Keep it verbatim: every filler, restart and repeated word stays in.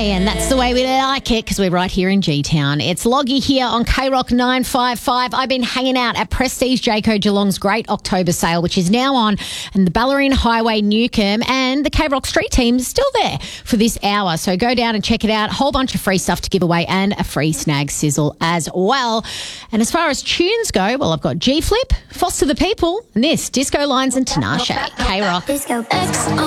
Hey, and that's the way we like it because we're right here in G-Town. It's Loggy here on K Rock nine five five. I've been hanging out at Prestige Jayco Geelong's Great October Sale, which is now on, and the Ballerine Highway Newcomb, and the K Rock Street team is still there for this hour. So go down and check it out. A whole bunch of free stuff to give away and a free snag sizzle as well. And as far as tunes go, well, I've got G-Flip, Foster the People, and this, Disco Lines and Tinashe. K Rock. Disco X.